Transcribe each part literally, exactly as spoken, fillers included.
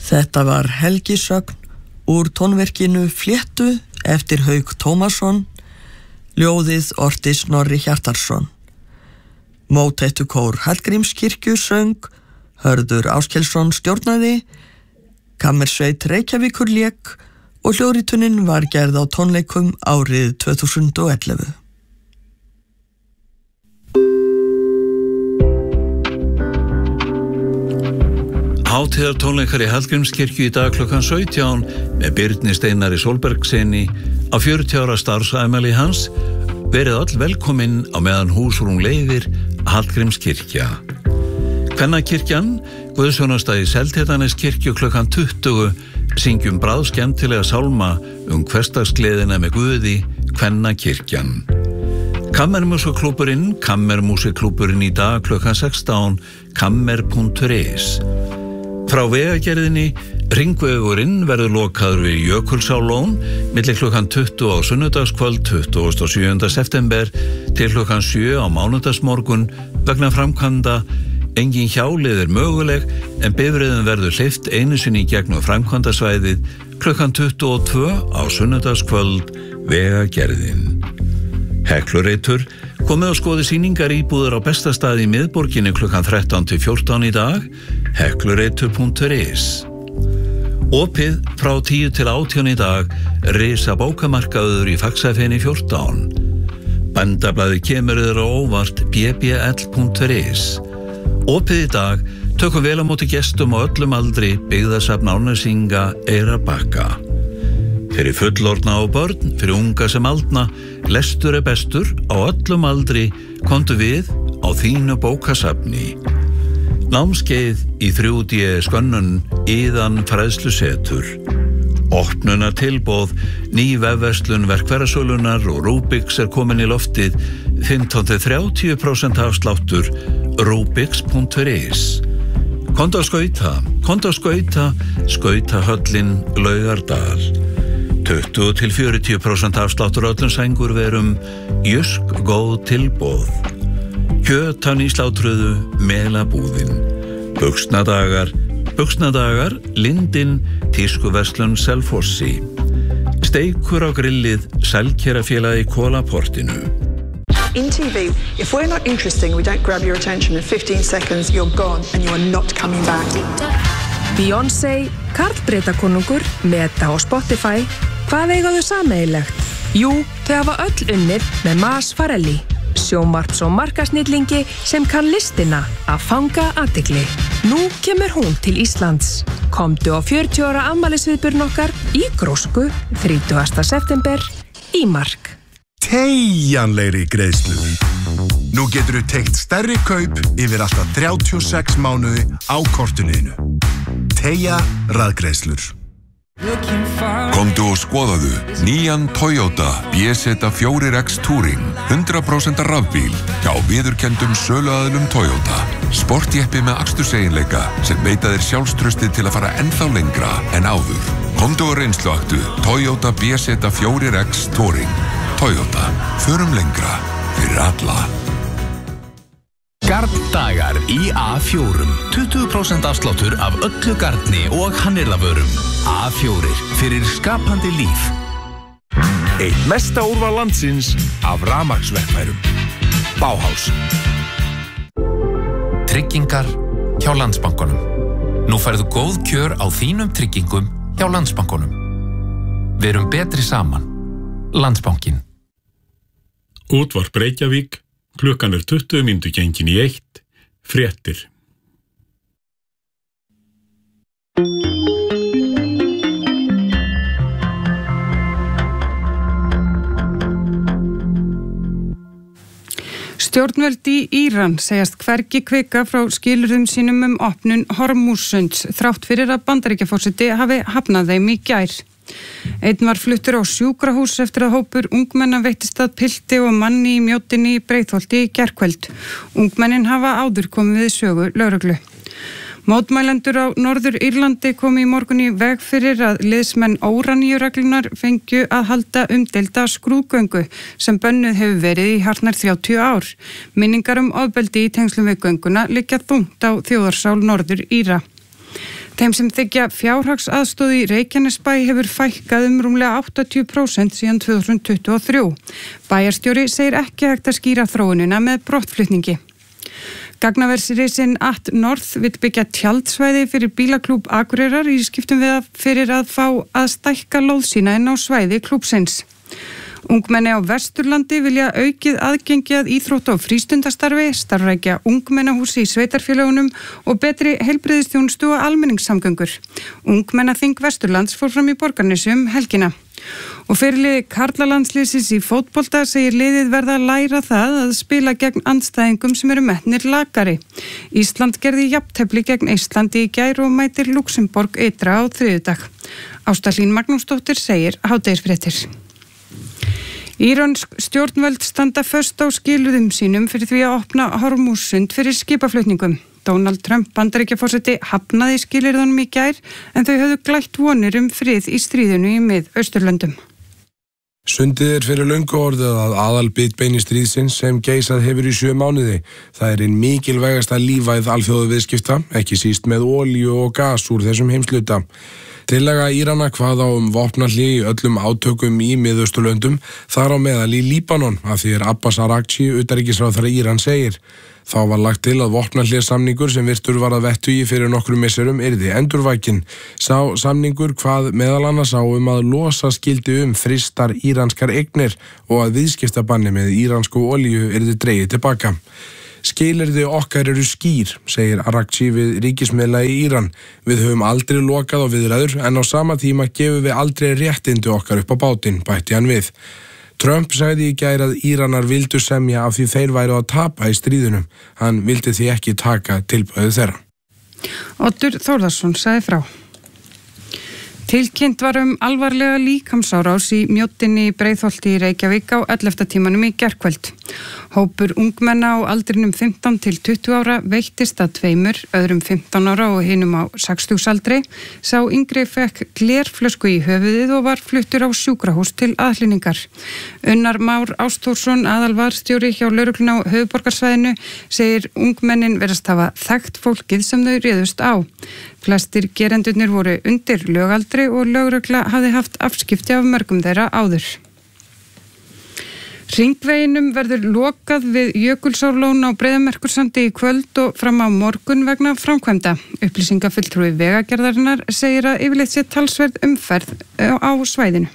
Þetta var helgisögn úr tónverkinu Fléttu eftir Hauk Tómasson, ljóðið orti Snorri Hjartarson. Mótettukór Hallgrímskirkju söng, Hörður Áskelsson stjórnaði, Kammersveit Reykjavíkur lék og hljóðritunin var gerð á tónleikum árið tvö þúsund og ellefu. Hátíðartónleikar í Hallgrímskirkju í dag klukkan sautján með Birni Steinari Sólbergssyni á fjörutíu ára starfsafmæli hans. Verið öll velkomin á meðan húsrúm leyfir Hallgrímskirkja. Kvennakirkjan, guðsjónastað í Seltjarnarneskirkju klukkan tuttugu, syngjum bráðskemmtilega sálma um hversdagsgleðina með Guði, Kvennakirkjan. Kammermúsíkklúbburinn, Kammermúsíkklúbburinn í dag klukkan sextán, kammer punktur is. Frá vegagerðinni, Hringvegurinn verður lokaður við Jökulsárlón milli klukkan tuttugu á sunnudagskvöld tuttugasta og sjöunda september til klukkan sjö á mánudagsmorgun vegna framkvæmda. Engin hjálið er möguleg en bifreiðum verður hleypt einu sinni í gegnum framkvæmdasvæðið klukkan tuttugu og tvö á sunnudagskvöld, vegagerðin. Heklureitur, komið og skoði sýningar íbúður á besta staði í miðborginni klukkan þrettán til fjórtán í dag, heklureitur punktur is. Opið frá tíu til átján í dag, risa bókamarkaður í Faxafeni fjórtán. Bændablaðið kemur yfir á óvart b b l punktur is. Opið í dag, tökum vel á móti gestum á öllum aldri, byggðasafn Árnesinga, Eyrarbakka. Fyrir fullorðna og börn, fyrir unga sem aldna, lestur er bestur, á öllum aldri, komdu við á þínu bókasafni. Námskeið í þrjú D skönnun, Iðan fræðslusetur. Opnuna tilboð, ný vefverslun verkfærasölunar og Rubix er komin í loftið, fimmtán til þrjátíu prósent afsláttur, rubix punktur is. Komdu að skauta, komdu að skauta, skautahöllin Laugardal. tuttugu til fjörutíu prósent afsláttur öllum sængurverum, Jysk góð tilboð. Kjötan í slátruðu, Melabúðin. Buxnadagar, Buxnadagar, Lindin, tískuverslun Selfossi. Steikur á grillið, Sælkerafélagi Kolaportinu. In T V, if we're not interesting, we don't grab your attention in fifteen seconds, you're gone and you are not coming back. Beyoncé, Karl Bretakonungur, Meta og Spotify. Hvað eiga þau sameiginlegt? Jú, þau hafa öll unnið með Mas Farelli, sjónvarps- og markasnillingi sem kann listina að fanga athygli. Nú kemur hún til Íslands. Komdu á fjörutíu ára afmælisviðburðinn okkar í Grósku, þrítugasta september, í Mark. Teygjanlegri greiðslur. Nú getur þú teygt stærri kaup yfir alltaf þrjátíu og sex mánuði á kortinu. Teygja raðgreiðslur. Komdu og skoðaðu nýjan Toyota B Z fjögur X Touring hundrað prósent rafbíl hjá viðurkenndum söluaðilum Toyota. Sportjeppi með aksturseiginleika sem veita þér sjálfstraustið til að fara ennþá lengra en áður. Komdu og reynsluaktu Toyota B Z fjögur X Touring. Toyota, förum lengra fyrir alla. Garndagar í A fjögur. tuttugu prósent afsláttur af öllu garni og hannyrðavörum. A fjögur fyrir skapandi líf. Eitt mesta úrval landsins af rafmagnsverkfærum. Bauhaus. Tryggingar hjá Landsbankanum. Nú færðu góð kjör á þínum tryggingum hjá Landsbankanum. Verum betri saman. Landsbankin. Útvarp Reykjavík, klukkan er tuttugu mínútur gengin í eitt, fréttir. Stjórnvöld í Íran segjast hvergi hvika frá skilyrðum sínum um opnun Hormúzsunds þrátt fyrir að Bandaríkjaforseti hafi hafnað þeim í gær. Einn var fluttur á sjúkrahús eftir að hópur ungmenna veittist að pilti og manni í Mjótinni í Breiðholti í gærkvöld. Ungmennin hafa áður komið við sögu lögreglu. Mótmælendur á Norður Írlandi komu í morgun í veg fyrir að liðsmenn óraníureglunar fengju að halda umdeilda skrúðgöngu sem bönnuð hefur verið í hartnær þrjátíu ár. Minningar um ofbeldi í tengslum við gönguna liggja þungt á þjóðarsál Norður Íra. Þeim sem þykja fjárhagsaðstoð í Reykjanesbæ hefur fækkað um rúmlega áttatíu prósent síðan tvö þúsund tuttugu og þrjú. Bæjarstjóri segir ekki hægt að skýra þróunina með brottflutningi. Gagnaversirisinn At North vill byggja tjaldsvæði fyrir bílaklúbb Akureyrar í skiptum við að fyrir að fá að stækka lóð sína inn á svæði klúbbsins. Ungmenni á Vesturlandi vilja aukið aðgengi að íþrótta- og frístundastarfi, starfrækja ungmennahúsi í sveitarfélögunum og betri heilbrigðisþjónustu og almenningssamgöngur. Ungmennaþing Vesturlands fór fram í Borgarnesi um helgina. Og fyrirliði karlalandsliðsins í fótbolta segir liðið verða að læra það að spila gegn andstæðingum sem eru metnir lakari. Ísland gerði jafntefli gegn Eistlandi í gær og mætir Luxemborg ytra á þriðjudag. Ásta Hlín Magnúsdóttir segir hádegisfréttir. Írönsk stjórnvöld standa föst á skilyrðum sínum fyrir því að opna Hormússund fyrir skipaflutningum. Donald Trump Bandaríkjaforseti hafnaði skilyrðunum í gær en þau höfðu glætt vonir um frið í stríðinu í Mið-Austurlöndum. Sundið er fyrir löngu orðið að aðal bitbeini stríðsins sem geisað hefur í sjö mánuði. Það er ein mikilvægasta lífæð alþjóðu viðskipta, ekki síst með olíu og gas úr þessum heimsluta. Tillaga Írana kvað á um vopnahlé í öllum átökum í Mið-Austurlöndum, þar á meðal í Líbanon, að því er Abbas Araghchi, utanríkisráðherra Íran, segir. Þá var lagt til að vopnahléssamningur sem virtur var að vettugi fyrir nokkrum misserum yrði endurvækin. Sá samningur kvað meðal annars á um að losa skildi um frystar íranskar eignir og að viðskiptabanni með íransku olíu yrði dregið tilbaka. Skilyrði okkar eru skýr, segir Araghchi við ríkismiðla í Íran. Við höfum aldrei lokað á viðræður en á sama tíma gefum við aldrei réttindi okkar upp á bátinn, bætti hann við. Trump sagði í gær að Íranar vildu semja af því þeir væru að tapa í stríðunum. Hann vildi því ekki taka tilboðið þeirra. Oddur Þórðarsson sagði frá. Tilkynnt var um alvarlega líkamsárás í Mjóddinni í Breiðholti í Reykjavík á ellefta tímanum í gærkvöld. Hópur ungmenna á aldrinum fimmtán til tuttugu ára veittist að tveimur, öðrum fimmtán ára og hinum á sextugsaldri. Sá yngri fekk glerflösku í höfuðið og var fluttur á sjúkrahús til aðhlynningar. Unnar Már Ástórsson, aðalvarstjóri hjá lögreglunni á höfuðborgarsvæðinu, segir ungmennin verast hafa þekkt fólkið sem þau réðust á. Flestir gerendurnir voru undir lögaldri og lögregla hafði haft afskipti af mörgum þeirra áður. Hringveginum verður lokað við Jökulsárlón á Breiðamerkursandi í kvöld og fram á morgun vegna framkvæmda. Upplýsingafulltrúi Vegagerðarinnar segir að yfirleitt sé talsverð umferð á svæðinu.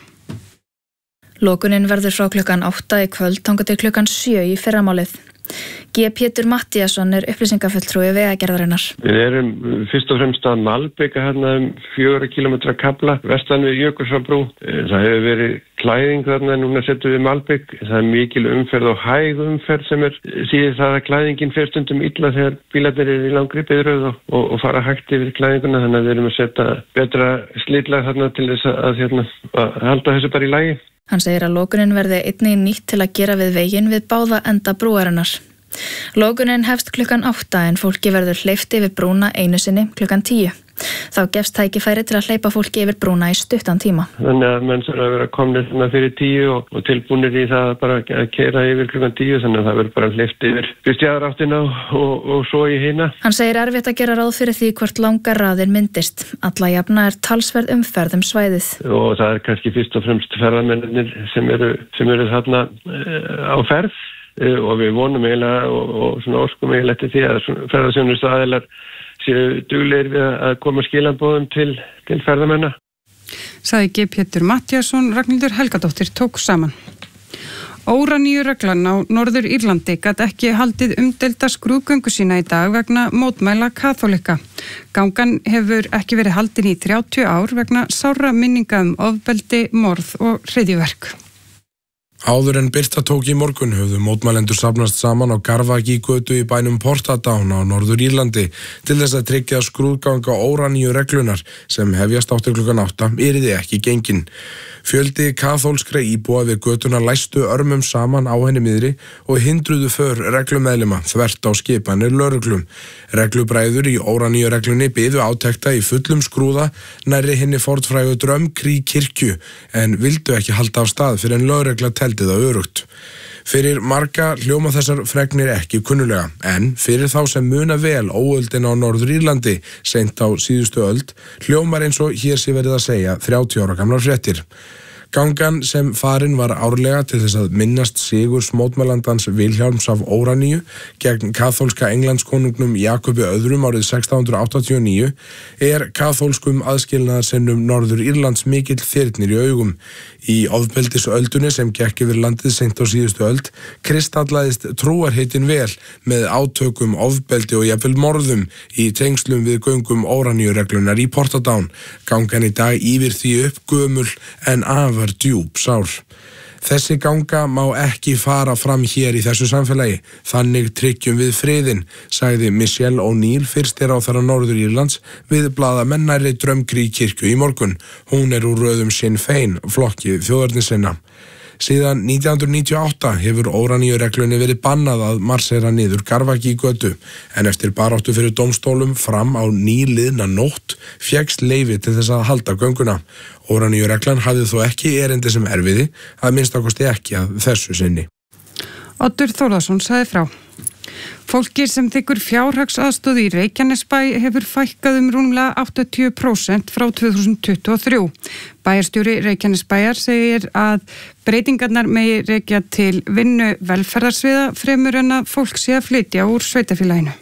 Lokunin verður frá klukkan átta í kvöld þangað til klukkan sjö í fyrramálið. G. Pétur Mattíasson er upplýsingafulltrúi Vegagerðarinnar. Við erum fyrst og fremst að malbika hérna um fjögurra kílómetra kafla vestan við Jökulsárbrú. Það hefur verið klæðing þarna, núna setjum við malbik. Það er mikil umferð og hæg umferð sem er síðan það að klæðingin fer stundum illa þegar bílarnir eru í langri biðröð og, og, og fara hægt yfir klæðinguna. Þannig að við erum að setja betra slitlag þarna til þess að, hérna, að halda þessu bara í lagi. Hann segir að lokunin verði einnig nýtt til að gera við veginn við báða enda brúarinnar. Lokunin hefst klukkan átta en fólki verður hleypt yfir brúna einu sinni klukkan tíu. Þá gefst tækifæri til að hleypa fólki yfir brúna í stuttan tíma. Þannig að menn þurfa að vera komnir fyrir tíu og, og tilbúnir í það bara að keyra yfir klukkan tíu, þannig að það verður bara hleypt yfir fyrst í aðra áttina og, og svo í hina. Hann segir erfitt að gera ráð fyrir því hvort langar raðir myndist. Alla jafna er talsverð umferð um svæðið. Og það er kannski fyrst og fremst ferðamennir sem eru, sem eru þarna á ferð. Og við vonum eiginlega og, og svona óskum eiginlega til því að ferðarþjónustu aðilar séu duglegir við að koma skilaboðum til, til ferðamenna. Sagði G. Pétur Mattíasson, Ragnhildur Helgadóttir tók saman. Óraníureglan á Norður Írlandi gat ekki haldið umdelda skrúðgöngu sína í dag vegna mótmæla kaþólika. Gangan hefur ekki verið haldin í þrjátíu ár vegna sárra minninga um ofbeldi, morð og hryðjuverk. Áður en birta tók í morgun höfðu mótmælendur safnast saman á Garvagígötu í bænum Portadown á Norður Írlandi til þess að tryggja skrúðganga óraníu reglunar sem hefjast áttur klukkan átta yrði ekki gengin. Fjöldi kaþólskra íbúa við götuna læstu örmum saman á henni miðri og hindruðu för reglumeðlima þvert á skipanir lögreglum. Reglubræður í óraníu reglunni biðu átekta í fullum skrúða nærri henni fornfrægu Drumcree kirkju en vildu ekki halda af stað fyrir en lögregla teldi haldið það örugt. Fyrir marga hljóma þessar fregnir ekki kunnulega, en fyrir þá sem muna vel óöldin á Norður Írlandi seint á síðustu öld, hljómar eins og hér sé verið að segja þrjátíu ára gamlar fréttir. Gangan sem farin var árlega til þess að minnast sigurs mótmælandans Vilhjálms af Óraníu gegn kaþólska Englandskonungnum Jakobi öðrum árið sextán hundruð áttatíu og níu er kaþólskum aðskilnaðarsinnum Norður Írlands mikill þyrnir í augum. Í ofbeldisöldunni sem gekk yfir landið seint á síðustu öld kristallaðist trúarheitin vel með átökum, ofbeldi og jafnvel morðum í tengslum við göngum Óraníureglunar í Portadown. Gangan í dag yfir því upp gömul en afar djúp sár. Þessi ganga má ekki fara fram hér í þessu samfélagi. Þannig tryggjum við friðinn, sagði Michelle O'Neill, fyrstir ráðherra Norður Írlands, við blaðamenn nærri Drumcree kirkju í morgun. Hún er úr röðum Sinn Féin, flokki þjóðernissinna. Síðan nítján hundruð níutíu og átta hefur Óraníureglunni verið bannað að marsera niður Garvaki í götu, en eftir baráttu fyrir dómstólum fram á nýliðna nótt fékkst leyfi til þess að halda gönguna. Óraníureglan hafði þó ekki erindi sem erfiði, að minnstakosti ekki að þessu sinni. Oddur Þórðarsson sagði frá. Fólki sem þykkur fjárhagsaðstoð í Reykjanesbæ hefur fækkað um rúmlega áttatíu prósent frá tvö þúsund tuttugu og þrjú. Bæjarstjóri Reykjanesbæjar segir að breytingarnar megi rekja til vinnu velferðarsviða fremur en að fólk sé að flytja úr sveitarfélaginu.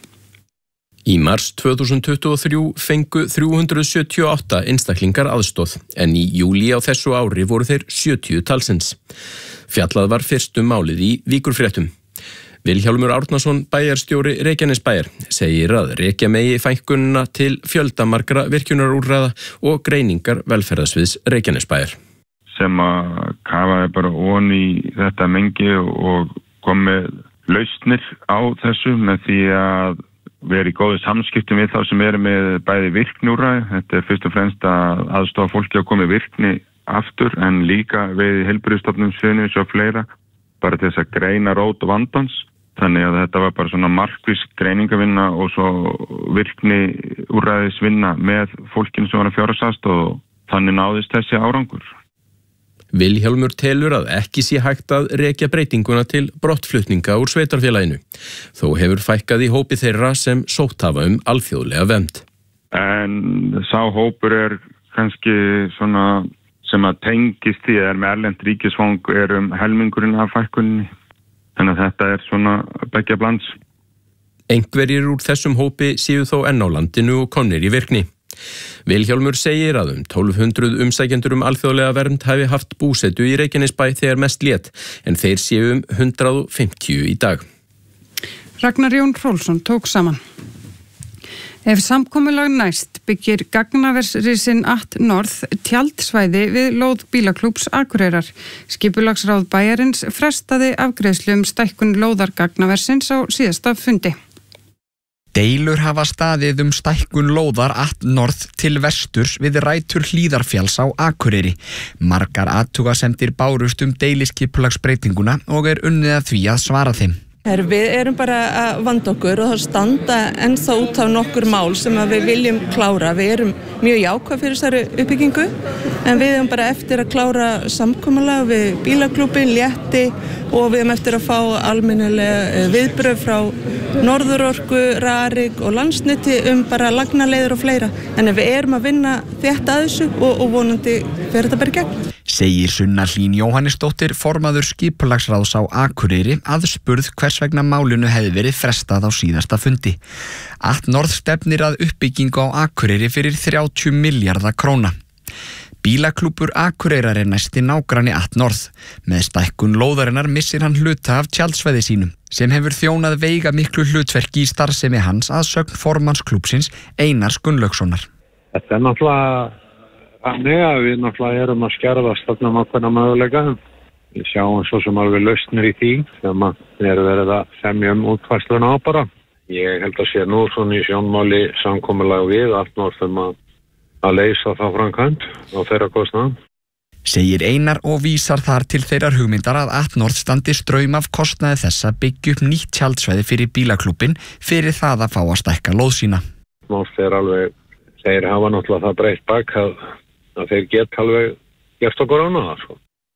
Í mars tvö þúsund tuttugu og þrjú fengu þrjú hundruð sjötíu og átta einstaklingar aðstoð, en í júlí á þessu ári voru þeir sjötíu talsins. Fjallað var fyrst um málið í Víkurfréttum. Vilhjálmur Árnason, bæjarstjóri Reykjanesbæjar, segir að rekja megi fækkunina til fjöldamargra virkjunarúrræða og greiningar velferðarsviðs Reykjanesbæjar. Sem að kafaði bara ofan í þetta mengi og kom með lausnir á þessu með því að vera í góðu samskiptum við þá sem eru með bæði virkniúrræði. Þetta er fyrst og fremst að aðstofa fólki að koma virkni aftur, en líka við heilbrigðisstofnun Suðurnesja og fleira, bara til þess að greina rót og vandans. Þannig að þetta var bara svona markviss greiningavinna og svo virkni úrræðisvinna með fólkinu sem var að fjárhagsaðstoð, og þannig náðist þessi árangur. Vilhjálmur telur að ekki sé hægt að rekja breytinguna til brottflutninga úr sveitarfélaginu. Þó hefur fækkað í hópi þeirra sem sótt hafa um alþjóðlega vernd. En sá hópur er kannski svona sem að tengist því er með erlent ríkisfang er um helmingurinn af fækkunni. Þannig að þetta er svona beggja blands. Einhverjir úr þessum hópi séu þó enn á landinu og komnir í virkni. Vilhjálmur segir að um tólf hundruð umsækjendur um alþjóðlega vernd hafi haft búsetu í Reykjanesbæ þegar mest lét, en þeir séu um hundrað og fimmtíu í dag. Ragnar Jón Hrólfsson tók saman. Ef samkomulag næst byggir gagnaversrisinn at North tjaldsvæði við lóð bílaklúbs Akureyrar. Skipulagsráð bæjarins frestaði afgreiðslu um stækkun lóðar gagnaversins á síðasta fundi. Deilur hafa staðið um stækkun lóðar at North til vesturs við rætur Hlíðarfjalls á Akureyri. Margar athugasemdir bárust um deiliskipulagsbreytinguna og er unnið að því að svara þeim. Her, við erum bara að vanda okkur og það standa ennþá út af nokkur mál sem að við viljum klára. Við erum mjög jákvæð fyrir þessari uppbyggingu, en við erum bara eftir að klára samkomulag við bílaklúbbin, létti, og við erum eftir að fá almennilega viðbrögð frá Norðurorku, Rarik og Landsneti um bara lagnaleiðir og fleira. En við erum að vinna þetta að þessu og, og vonandi fer þetta bara í gegn. Segir Sunna Hlín Jóhannesdóttir, formaður skipulagsráðs á Akureyri, aðspurð hvers vegna málinu hefði verið frestað á síðasta fundi. At North stefnir að uppbyggingu á Akureyri fyrir þrjátíu milljarða króna. Bílaklúbbur Akureyrar er næsti nágranni at North. Með stækkun lóðarinnar missir hann hluta af tjaldsvæði sínum, sem hefur þjónað veiga miklu hlutverki í starfsemi hans að sögn formanns klúbbsins Einars Gunnlaugssonar. Þetta er náttúrulega þannig að við náttúrulega erum að skerðast þarna ákveðna möguleika. Við sjáum svo sem alveg lausnir í því sem að er verið að semja um útfærsluna á bara. Ég held að sé nú svona í sjónmáli samkomulag við at North um að að leysa það framkvæmt á þeirra kostnað. Segir Einar og vísar þar til þeirrar hugmyndar að at North standi straum af kostnaði þess að byggja upp nýtt tjaldsvæði fyrir bílaklúbbin fyrir það að fá að stækka lóð sína. North er alveg, þeir hafa náttúrulega það breytt bak að, að þeir geta alveg gert okkur annað. Sko.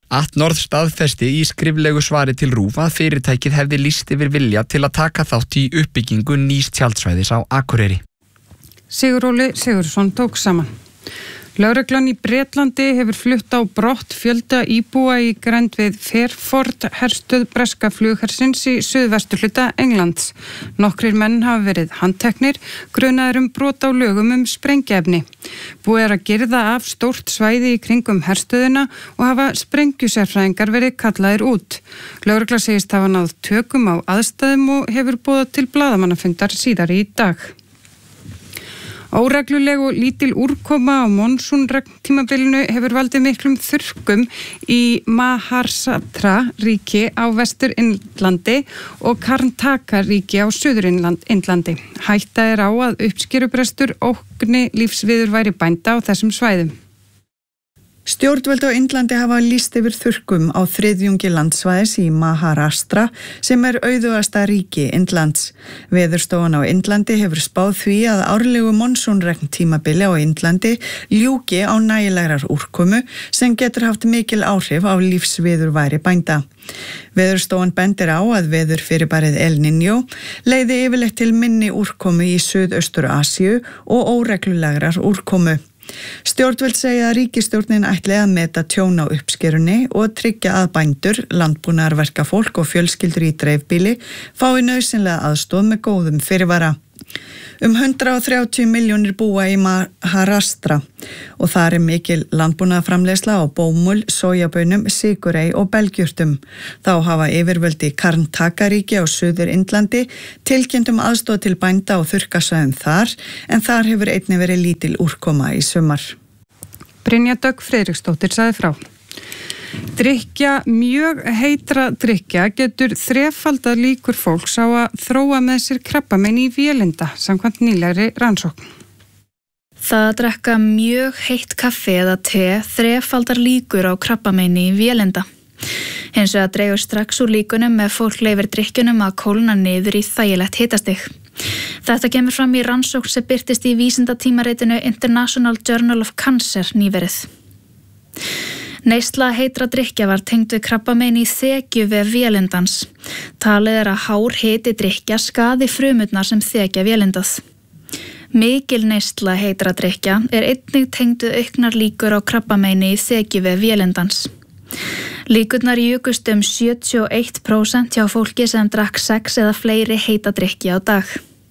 Atnorð staðfesti í skriflegu svari til RÚV að fyrirtækið hefði lýst yfir vilja til að taka þátt í uppbyggingu nýs tjaldsvæðis á Akureyri. Siguróli Sigursson tók saman. Lögreglan í Bretlandi hefur flutt á brott fjölda íbúa í grennd við Fairford herstöð breska flughersins í suðvesturhluta Englands. Nokkrir menn hafa verið handteknir, grunaðir um brot á lögum um sprengiefni. Búið er að girða af stórt svæði í kringum herstöðina og hafa sprengjusérfræðingar verið kallaðir út. Lögregla segist hafa náð tökum á aðstæðum og hefur boðað til blaðamannafundar síðar í dag. Óregluleg og lítil úrkoma á monsúnregntímabilinu hefur valdið miklum þurrkum í Maharashtra ríki á Vestur-Indlandi og Karnataka ríki á Suður-Indlandi. Hætta er á að uppskerubrestur ógni lífsviðurværi bænda á þessum svæðum. Stjórnvöld á Indlandi hafa lýst yfir þurrkum á þriðjungi landsvæðis í Maharashtra sem er auðugasta ríki Indlands. Veðurstofan á Indlandi hefur spáð því að árlegu monsúnregntímabili á Indlandi ljúki á nægilegrar úrkomu sem getur haft mikil áhrif á lífsviðurværi bænda. Veðurstofan bendir á að veðurfyrirbærið El Niño leiði yfirleitt til minni úrkomu í Suðaustur-Asíu og óreglulegrar úrkomu. Stjórnvöld segja að ríkisstjórnin ætli að meta tjón á uppskerunni og tryggja að bændur, landbúnaðarverkafólk og fjölskyldur í dreifbýli fái nauðsynlega aðstoð með góðum fyrirvara. Um hundrað þrjátíu milljónir búa í Maharashtra og þar er mikil landbúnaðarframleiðsla á bómull, sojabönum, sykurey og belgjurtum. Þá hafa yfirvöld í Karnataka ríki á Suður-Indlandi tilkynnt um aðstoð til bænda og þurrkasvæðum þar, en þar hefur einnig verið lítil úrkoma í sumar. Brynja Dögg Friðriksdóttir sagði frá. Drykkja, mjög heitra drykkja getur þrefaldað líkur fólks á að þróa með sér krabbamein í vélinda, samkvæmt nýlegri rannsókn. Það að drekka mjög heitt kaffi eða te þrefaldar líkur á krabbameini í vélinda. Hins vegar dregur strax úr líkunum með fólk leyfir drykkjunum að kólna niður í þægilegt hitastig. Þetta kemur fram í rannsókn sem birtist í vísindatímaritinu International Journal of Cancer nýverið. Neysla heitra drykkja var tengd við krabbamein í þekjuvef vélindans. Talið er að hár hiti drykkja skaði frumurnar sem þekja vélindað. Mikil neysla heitra drykkja er einnig tengd við auknar líkur á krabbameini í þekjuvef vélindans. Líkurnar jukust um sjötíu og eitt prósent hjá fólki sem drakk sex eða fleiri heita drykkja á dag.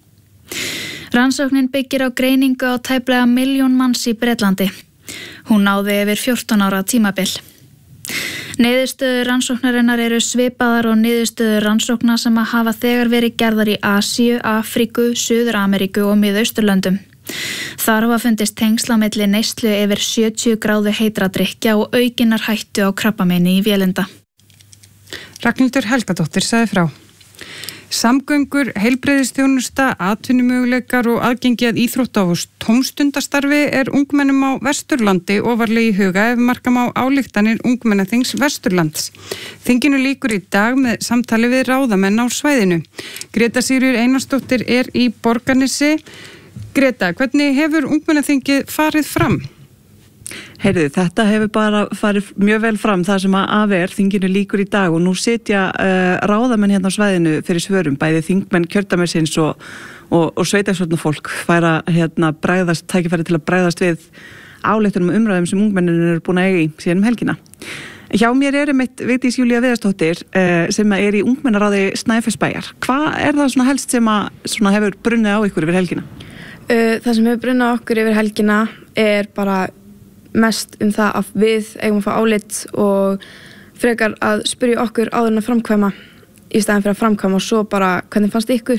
Rannsóknin byggir á greiningu á tæplega milljón manns í Bretlandi. Hún náði yfir fjórtán ára tímabil. Niðurstöður rannsóknarinnar eru svipaðar og niðurstöður rannsókna sem að hafa þegar verið gerðar í Asíu, Afríku, Suður-Ameríku og Miðausturlöndum. Þar hafa fundist tengsl á milli neyslu yfir sjötíu gráðu heitra drykkja og aukinnar hættu á krabbameini í vélinda. Ragnhildur Helgadóttir sagði frá. Samgöngur, heilbrigðisþjónusta, atvinnumöguleikar og aðgengi að íþrótta og tómstundastarfi er ungmennum á Vesturlandi ofarlega í huga ef marka má ályktanir ungmennaþings Vesturlands. Þinginu lýkur í dag með samtali við ráðamenn á svæðinu. Greta Sigríður Einarsdóttir er í Borgarnesi. Greta, hvernig hefur ungmennaþingið farið fram? Heyrðu, þetta hefur bara farið mjög vel fram það sem að af er, þinginu líkur í dag og nú sitja uh, ráðamenn hérna á svæðinu fyrir svörum, bæði þingmenn kjördæmisins og, og, og sveitarstjórnarfólk færa hérna bregðast, tækifæri til að bregðast við ályktunum og umræðum sem ungmenninu eru búin að eiga í síðan um helgina. Hjá mér er einmitt Vigdís Júlía Viðarsdóttir uh, sem er í ungmennaráði Snæfellsbæjar. Hvað er það svona helst sem að svona hefur brunnið á ykkur yfir helgina? Uh, það sem hefur brunnið á okkur yfir helgina er bara mest um það að við eigum að fá álit og frekar að spyrja okkur áður en að framkvæma í staðin fyrir að framkvæma og svo bara hvernig fannst ykkur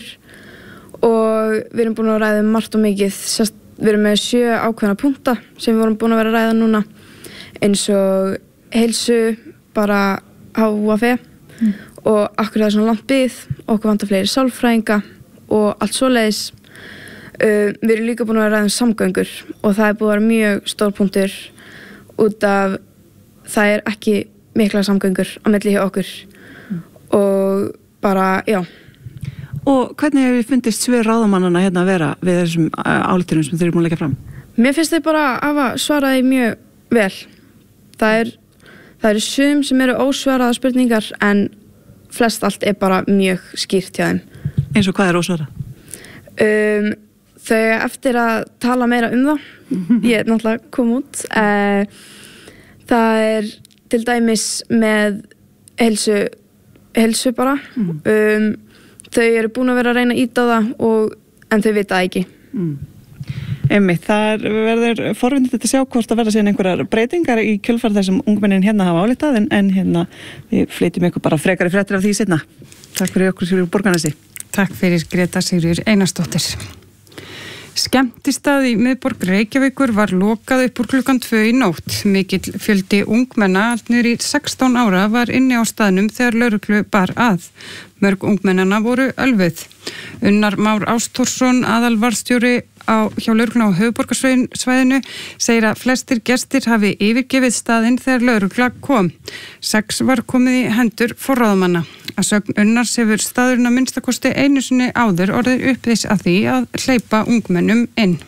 og við erum búin að ræða margt og mikið, sérst, við erum með sjö ákveðna punkta sem við vorum búin að vera að ræða núna eins og heilsu, bara H U A F mm. og akkur það er svona langt bið, okkur vantar fleiri sálfræðinga og allt svoleiðis. Uh, við erum líka búin að vera ræða um samgöngur og það er búin að vera mjög stór punktur út af það er ekki mikla samgöngur á milli hjá okkur mm. og bara, já. Og hvernig hefur þið fundist svör ráðamannana hérna að vera við þessum ályktunum sem þeir eru búin að leggja fram? Mér finnst þeir bara hafa svaraði mjög vel. Það er, það eru sum sem eru ósvaraða spurningar en flest allt er bara mjög skýrt hjá þeim. Eins og hvað er ósvara? Um, þau eftir að tala meira um það, ég er náttúrulega kom út. Uh, það er til dæmis með heilsu, heilsu bara. Mm. Um, þau eru búin að vera að reyna að íta á það og, en þau vita það ekki. Mm. Einmitt, það verður forvindið að sjá hvort að verða síðan einhverjar breytingar í kjölfar þessum ungmennin hérna hafa álitað en, en hérna við flytjum ykkur bara frekari fréttir af því seinna. Takk fyrir okkur Sigríður Borgarnesi. Takk fyrir Greta Sigríður Einarsdóttir. Skemmtistað í miðborg Reykjavíkur var lokað upp úr klukkan tvö í nótt. Mikill fjöldi ungmenna allt niður í sextán ára var inni á staðnum þegar lögreglu bar að. Mörg ungmennana voru ölvuð. Unnar Már Ástórsson, aðalvarðstjóri á hjá lögreglunni á höfuðborgarsvæðinu, segir að flestir gestir hafi yfirgefið staðinn þegar lögregla kom. Sex var komið í hendur forráðamanna. Að sögn Unnars hefur staðurinn að minnstakosti einu sinni áður orðið uppvís að því að hleypa ungmennum inn.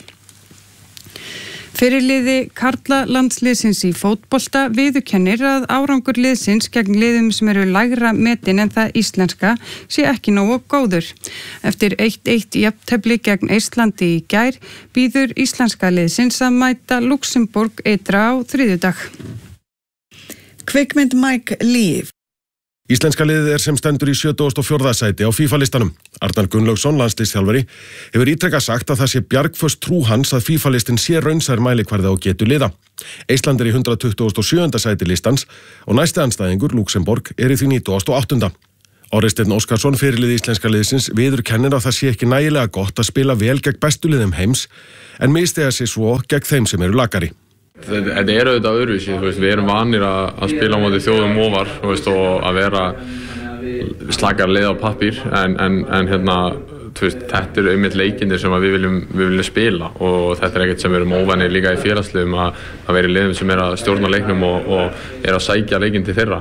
Fyrirliði karla landsliðsins í fótbolta viðurkennir að árangur liðsins gegn liðum sem eru lægra metin en það íslenska sé ekki nógu góður. Eftir eitt eitt jafntefli gegn Eistlandi í gær býður íslenska liðsins að mæta Luxemborg ytra á þriðjudag. Kvikmynd Mike Leigh. Íslenska liðið er sem stendur í sjötugasta og fjórða sæti á FIFA-listanum. Arnar Gunnlaugsson, landsliðsþjálfari, hefur ítrekað sagt að það sé bjargföst trú hans að FIFA-listin sé raunsær mælikvarði á getu liða. Eistland er í hundrað tuttugasta og sjöunda sæti listans og næsti andstæðingur, Luxemborg, er í því nítugasta og áttunda. Orri Steinn Óskarsson, fyrirliði íslenska liðsins, viðurkennir að það sé ekki nægilega gott að spila vel gegn bestu liðum heims en misstiga sig svo gegn þeim sem eru lakari. Þetta er auðvitað öðruvísi, þú veist, við erum vanir að, að spila á móti þjóðum ofar, þú veist, og að vera slakar leið á pappír, en, en, en hérna, þú veist, þetta eru einmitt leikindir sem við viljum, við viljum spila og þetta er ekkert sem við erum óvanir líka í félagsliðum að, að vera í liðum sem er að stjórna leiknum og, og er að sækja leikin til þeirra.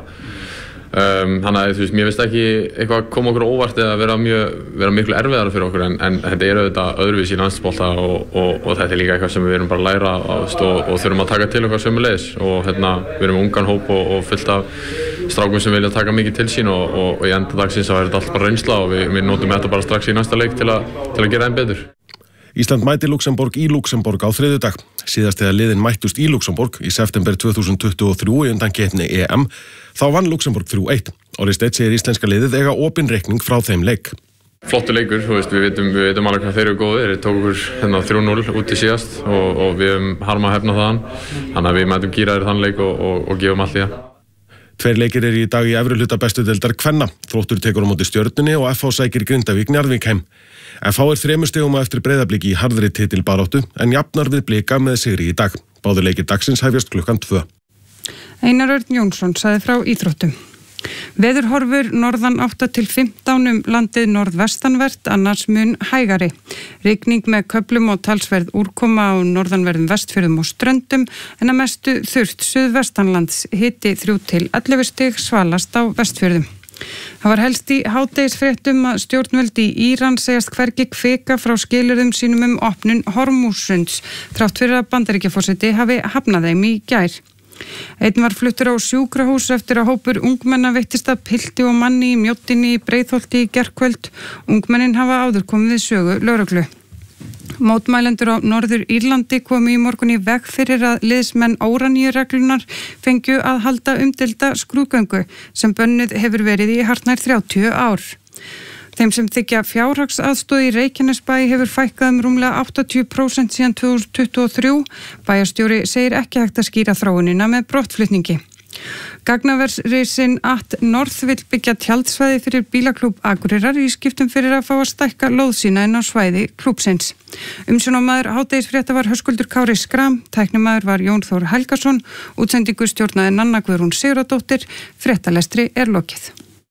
Um, þannig að þú veist, mér finnst ekki eitthvað koma okkur óvart eða vera, mjög, vera miklu erfiðara fyrir okkur en, en þetta er auðvitað öðruvísi í landsbolta og, og, og þetta er líka eitthvað sem við erum bara að læra og, og þurfum að taka til okkar sömuleiðis og hérna, við erum ungan hóp og, og fullt af strákum sem vilja taka mikið til sín og, og, og í enda dagsins þá er þetta allt bara reynsla og við, við notum þetta bara strax í næsta leik til, a, til að gera enn betur. Ísland mæti Luxemborg í Luxemborg á þriðjudag. Síðast þegar liðin mættust í Luxemborg í september tvö þúsund tuttugu og þrjú í undankeppni E M, þá vann Luxemborg þrjú eitt. Orri Steinn segir íslenska liðið eiga opinn reikning frá þeim leik. Flottu leikur, þú veist, við veitum, við veitum alveg hvað þeir eru góðir. Þeir tók okkur hérna þrjú núll út í síðast og, og við hefum harma að hefna þaðan. Þannig að við mætum gíraðir þann leik og, og, og gefum allt í það. Tveir leikir eru í dag í efri hluta bestu deildar kvenna. Þróttur tekur á móti Stjörnunni og F H sækir Grindavík Njarðvík. F H er þremur stigum á eftir Breiðablik í harðri titilbaráttu en jafnar við Blika með sigri í dag. Báðir leikir dagsins hefjast klukkan tvö. Einar Örn Jónsson sagði frá íþróttum. Veðurhorfur norðan átta til fimmtán um landið norðvestanvert, annars mun hægari. Rigning með köflum og talsverð úrkoma á norðanverðum Vestfjörðum og Ströndum en að mestu þurrt suðvestanlands, hiti þrjú til ellefu stig, svalast á Vestfjörðum. Það var helst í hádegisfréttum að stjórnvöld í Íran segjast hvergi kvika frá skilyrðum sínum um opnun Hormússunds, þrátt fyrir að Bandaríkjaforseti hafi hafnað þeim í gær. Einn var fluttur á sjúkrahús eftir að hópur ungmenna veittist að pilti og manni í Mjóttinni í Breiðholti í gærkvöld. Ungmennin hafa áður komið við sögu lögreglu. Mótmælendur á Norður Írlandi komu í morgun í veg fyrir að liðsmenn óraníureglunar fengju að halda umdeilda skrúðgöngu sem bönnuð hefur verið í hartnær þrjátíu ár. Þeim sem þykja fjárhagsaðstoð í Reykjanesbæ hefur fækkað um rúmlega áttatíu prósent síðan tvö þúsund tuttugu og þrjú. Bæjarstjóri segir ekki hægt að skýra þróunina með brottflutningi. Gagnaversrisinn at North vill byggja tjaldsvæði fyrir bílaklúbb Akureyrar í skiptum fyrir að fá að stækka lóð sína inn á svæði klúbbsins. Umsjónarmaður hádegisfrétta var Höskuldur Kári Skram, tæknimaður var Jón Þór Helgason, útsendingu stjórnaði Nanna Guðrún Sigurðardóttir, fréttalestri er lokið.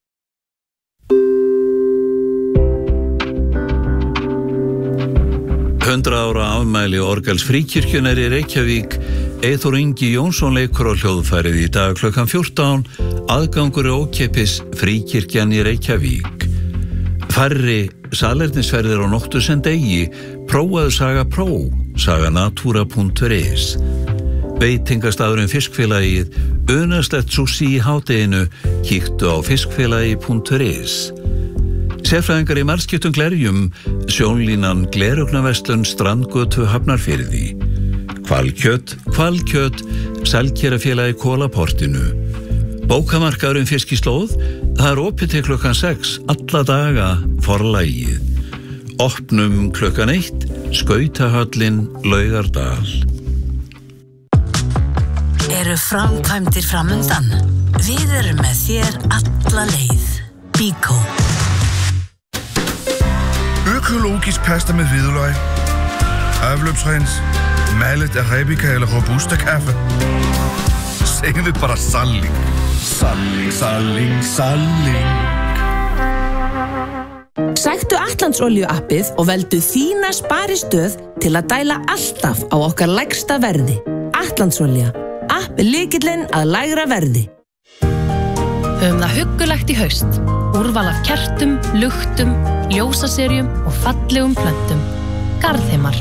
hundrað ára afmæli orgels Fríkirkjunnar í Reykjavík. Eyþór Ingi Jónsson leikur á hljóðfærið í dag klukkan fjórtán. Aðgangur er ókeypis, Fríkirkjan í Reykjavík. Færri salernisferðir á nóttu sem degi. Prófaðu Saga Pro, saganatúra punktur is. Veitingastafurinn Fiskfélagið, unaslegt sushi í hádeginu, kíktu á fiskfélagi punktur is. Sérfræðingar í margskiptum glerjum, sjónlínan Gleraugnarverslun Strandgötu Hafnarfirði. Hvalkjöt, hvalkjöt, Selkerafélagi Kólaportinu. Bókamarkaðurinn Fiskislóð, það er opið til klukkan sex, alla daga, Forlagið. Opnum klukkan eitt, Skautahöllin, Laugardal. Eru framkvæmdir framundan? Við erum með þér alla leið. Bíkó. Økologisk pasta med hvidløg, afløbsrens, mallet arabica eller robusta kaffe. Segðu bara salling. Salling, salling, salling. Sæktu Atlantsolíu appið og veldu þína sparistöð til að dæla alltaf á okkar lægsta verði. Atlantsolía. App er lykillinn að lægra verði. Höfum það huggulegt í haust. Úrval af kertum, luktum, ljósaserjum og fallegum plöntum. Garðheimar.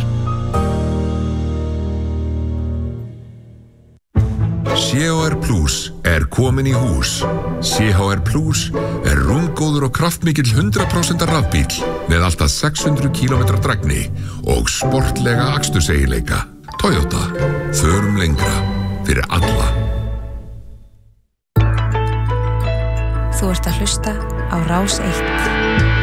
C H R Plus er komin í hús. C H R Plus er rúmgóður og kraftmikill hundrað prósent rafbíll með alltaf sex hundruð kílómetra drægni og sportlega aksturseiginleika. Toyota. Förum lengra. Fyrir alla. Þú ert að hlusta á Rás eitt.